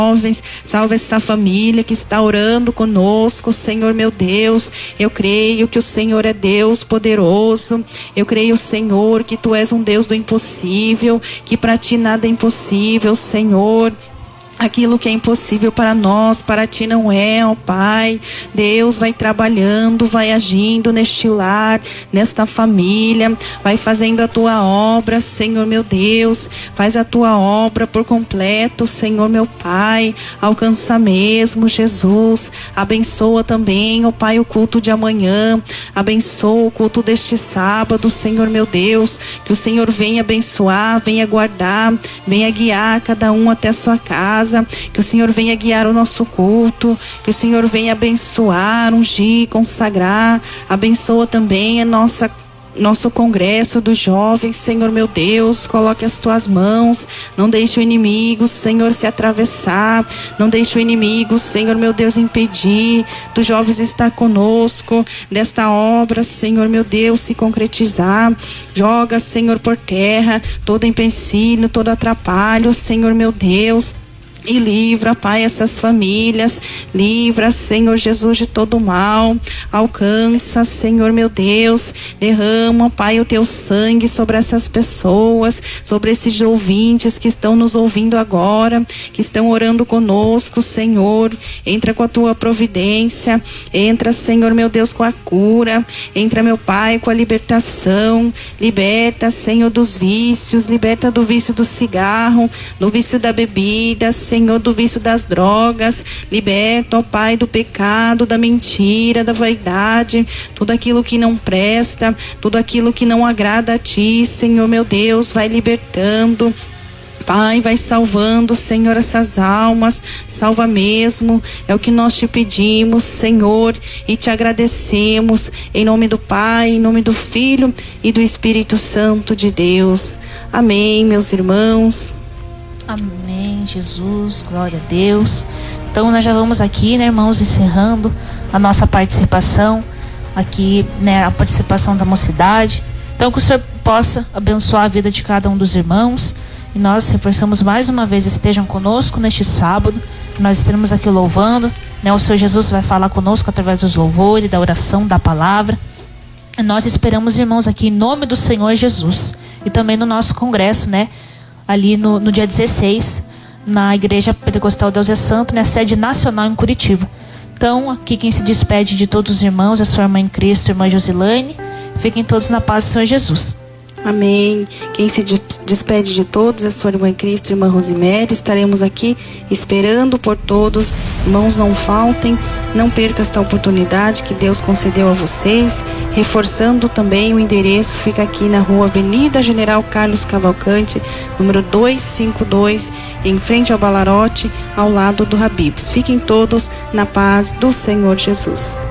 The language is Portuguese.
jovens, salva essa família que está orando conosco, Senhor meu Deus. Eu creio que o Senhor é Deus poderoso. Eu creio, Senhor, que Tu és um Deus do impossível, que para Ti nada é impossível, Senhor. Aquilo que é impossível para nós, para Ti não é, ó Pai. Deus vai trabalhando, vai agindo neste lar, nesta família, vai fazendo a Tua obra, Senhor meu Deus. Faz a Tua obra por completo, Senhor meu Pai. Alcança mesmo, Jesus. Abençoa também, ó Pai, o culto de amanhã. Abençoa o culto deste sábado, Senhor meu Deus. Que o Senhor venha abençoar, venha guardar, venha guiar cada um até a sua casa. Que o Senhor venha guiar o nosso culto, que o Senhor venha abençoar, ungir, consagrar. Abençoa também a nosso congresso dos jovens, Senhor meu Deus. Coloque as Tuas mãos, não deixe o inimigo, Senhor, se atravessar, não deixe o inimigo, Senhor meu Deus, impedir dos jovens estar conosco, desta obra, Senhor meu Deus, se concretizar. Joga, Senhor, por terra todo empecilho, todo atrapalho, Senhor meu Deus. E livra, Pai, essas famílias. Livra, Senhor Jesus, de todo mal. Alcança, Senhor meu Deus. Derrama, Pai, o Teu sangue sobre essas pessoas, sobre esses ouvintes que estão nos ouvindo agora, que estão orando conosco, Senhor. Entra com a Tua providência. Entra, Senhor meu Deus, com a cura. Entra, meu Pai, com a libertação. Liberta, Senhor, dos vícios. Liberta do vício do cigarro, do vício da bebida, Senhor, do vício das drogas. Liberta, ó Pai, do pecado, da mentira, da vaidade, tudo aquilo que não presta, tudo aquilo que não agrada a Ti, Senhor meu Deus. Vai libertando, Pai, vai salvando, Senhor, essas almas. Salva mesmo, é o que nós Te pedimos, Senhor, e Te agradecemos, em nome do Pai, em nome do Filho e do Espírito Santo de Deus. Amém, meus irmãos. Amém, Jesus, glória a Deus. Então nós já vamos aqui, né, irmãos, encerrando a nossa participação aqui, né, a participação da mocidade. Então que o Senhor possa abençoar a vida de cada um dos irmãos. E nós reforçamos mais uma vez, estejam conosco neste sábado. Nós estaremos aqui louvando, né, o Senhor Jesus vai falar conosco através dos louvores, da oração, da palavra. E nós esperamos, irmãos, aqui em nome do Senhor Jesus. E também no nosso congresso, né, ali no dia 16, na Igreja Pentecostal Deus é Santo, na sede nacional em Curitiba. Então, aqui quem se despede de todos os irmãos é sua irmã em Cristo, irmã Josilane. Fiquem todos na paz do Senhor Jesus. Amém. Quem se despede de todos é sua irmã em Cristo, irmã Rosimere. Estaremos aqui esperando por todos. Irmãos, não faltem, não percam esta oportunidade que Deus concedeu a vocês. Reforçando também o endereço, fica aqui na rua Avenida General Carlos Cavalcante, número 252, em frente ao Balarote, ao lado do Habib's. Fiquem todos na paz do Senhor Jesus.